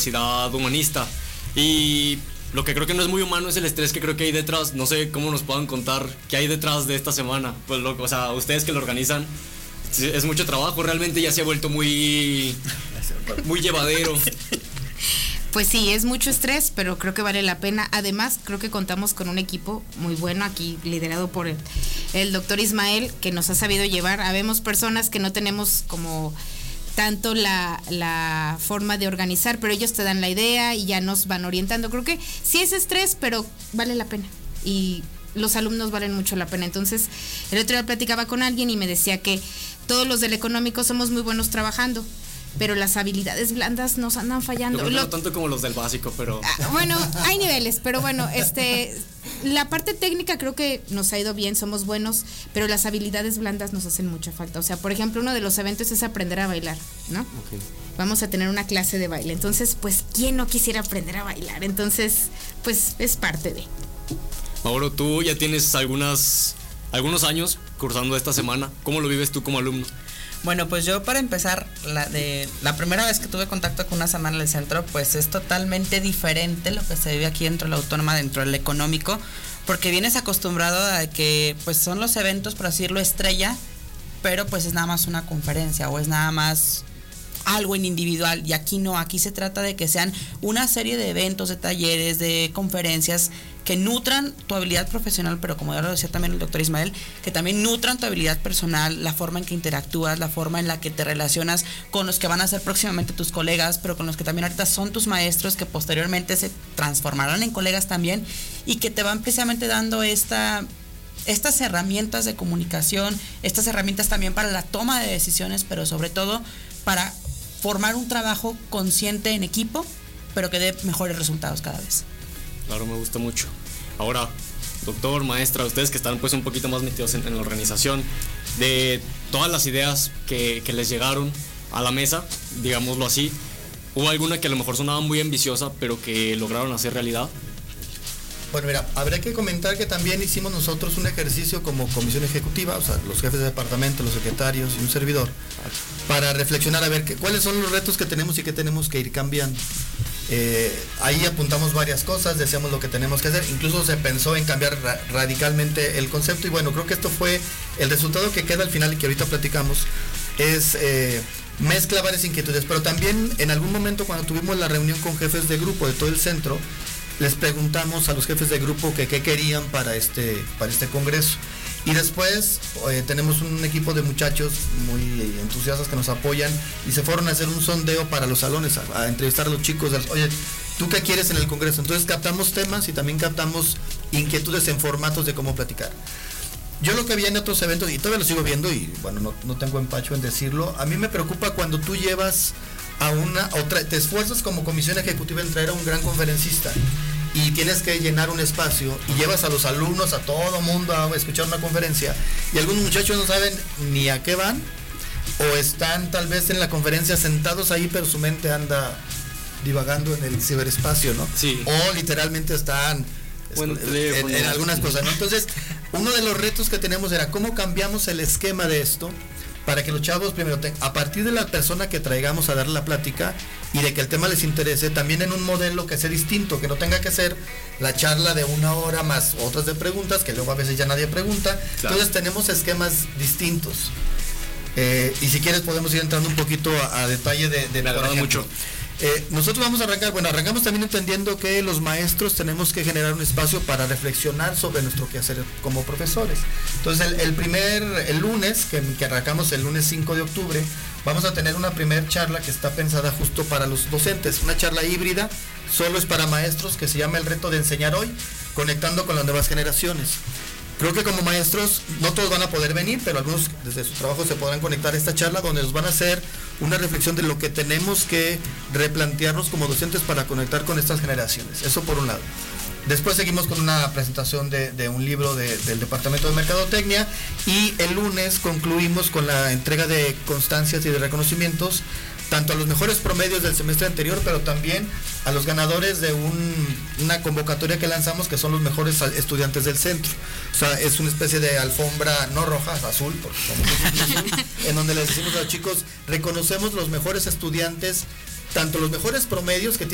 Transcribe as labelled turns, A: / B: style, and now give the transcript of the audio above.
A: universidad humanista. Y lo que creo que no es muy humano es el estrés que creo que hay detrás. No sé cómo nos puedan contar qué hay detrás de esta semana. Pues o sea, ustedes que lo organizan, es mucho trabajo, realmente ya se ha vuelto muy llevadero.
B: Pues sí, es mucho estrés, pero creo que vale la pena. Además, creo que contamos con un equipo muy bueno aquí, liderado por el doctor Ismael, que nos ha sabido llevar. Habemos personas que no tenemos como tanto la forma de organizar, pero ellos te dan la idea y ya nos van orientando. Creo que sí es estrés, pero vale la pena. Y los alumnos valen mucho la pena. Entonces, el otro día platicaba con alguien y me decía que todos los del económico somos muy buenos trabajando, pero las habilidades blandas nos andan fallando.
A: Yo creo que no tanto como los del básico, pero...
B: Bueno, hay niveles, pero bueno, la parte técnica creo que nos ha ido bien, somos buenos, pero las habilidades blandas nos hacen mucha falta. O sea, por ejemplo, uno de los eventos es aprender a bailar, ¿no? Okay. Vamos a tener una clase de baile, entonces, pues, ¿quién no quisiera aprender a bailar? Entonces, pues, es parte de...
A: Mauro, tú ya tienes algunos años cursando esta semana. ¿Cómo lo vives tú como alumno?
C: Bueno, pues yo para empezar, la primera vez que tuve contacto con una semana en el centro, pues es totalmente diferente lo que se vive aquí dentro de la autónoma, dentro del económico, porque vienes acostumbrado a que pues son los eventos, por decirlo, estrella, pero pues es nada más una conferencia o es nada más algo en individual, y aquí no, aquí se trata de que sean una serie de eventos, de talleres, de conferencias que nutran tu habilidad profesional, pero como ya lo decía también el doctor Ismael, que también nutran tu habilidad personal, la forma en que interactúas, la forma en la que te relacionas con los que van a ser próximamente tus colegas, pero con los que también ahorita son tus maestros, que posteriormente se transformarán en colegas también, y que te van precisamente dando estas herramientas de comunicación, estas herramientas también para la toma de decisiones, pero sobre todo para formar un trabajo consciente en equipo, pero que dé mejores resultados cada vez.
A: Claro, me gusta mucho. Ahora, doctor, maestra, ustedes que están pues un poquito más metidos en la organización, de todas las ideas que les llegaron a la mesa, digámoslo así, ¿hubo alguna que a lo mejor sonaba muy ambiciosa, pero que lograron hacer realidad?
D: Bueno, mira, habría que comentar que también hicimos nosotros un ejercicio como comisión ejecutiva, o sea, los jefes de departamento, los secretarios y un servidor, para reflexionar a ver cuáles son los retos que tenemos y qué tenemos que ir cambiando. Ahí apuntamos varias cosas, decíamos lo que tenemos que hacer, incluso se pensó en cambiar radicalmente el concepto, y bueno, creo que esto fue el resultado que queda al final y que ahorita platicamos, es mezcla varias inquietudes, pero también en algún momento cuando tuvimos la reunión con jefes de grupo de todo el centro, les preguntamos a los jefes de grupo que qué querían para este congreso. Y después tenemos un equipo de muchachos muy entusiastas que nos apoyan y se fueron a hacer un sondeo para los salones, a entrevistar a los chicos. Oye, ¿tú qué quieres en el congreso? Entonces captamos temas y también captamos inquietudes en formatos de cómo platicar. Yo lo que vi en otros eventos, y todavía lo sigo viendo, y bueno, no tengo empacho en decirlo, a mí me preocupa cuando tú llevas te esfuerzas como comisión ejecutiva en traer a un gran conferencista y tienes que llenar un espacio y llevas a los alumnos, a todo mundo a escuchar una conferencia, y algunos muchachos no saben ni a qué van, o están tal vez en la conferencia sentados ahí, pero su mente anda divagando en el ciberespacio, ¿no?
A: Sí.
D: O literalmente están en algunas cosas, ¿no? Entonces, uno de los retos que tenemos era cómo cambiamos el esquema de esto para que los chavos primero a partir de la persona que traigamos a dar la plática y de que el tema les interese, también en un modelo que sea distinto, que no tenga que ser la charla de 1 hora más otras de preguntas, que luego a veces ya nadie pregunta. Claro. Entonces tenemos esquemas distintos. Y si quieres podemos ir entrando un poquito a detalle de
A: me agrada mucho.
D: Nosotros vamos a arrancamos también entendiendo que los maestros tenemos que generar un espacio para reflexionar sobre nuestro quehacer como profesores. Entonces el lunes, que arrancamos el lunes 5 de octubre, vamos a tener una primer charla que está pensada justo para los docentes, una charla híbrida, solo es para maestros, que se llama El reto de enseñar hoy, conectando con las nuevas generaciones. Creo que como maestros no todos van a poder venir, pero algunos desde su trabajo se podrán conectar a esta charla donde nos van a hacer una reflexión de lo que tenemos que replantearnos como docentes para conectar con estas generaciones. Eso por un lado. Después seguimos con una presentación de un libro del Departamento de Mercadotecnia, y el lunes concluimos con la entrega de constancias y de reconocimientos tanto a los mejores promedios del semestre anterior, pero también a los ganadores de una convocatoria que lanzamos, que son los mejores estudiantes del centro. O sea, es una especie de alfombra, no roja, azul, porque azul, en donde les decimos a los chicos, reconocemos los mejores estudiantes, tanto los mejores promedios que